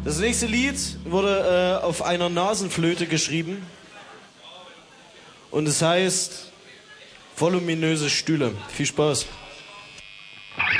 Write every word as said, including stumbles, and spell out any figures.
Das nächste Lied wurde äh, auf einer Nasenflöte geschrieben und es heißt Voluminöse Stühle. Viel Spaß.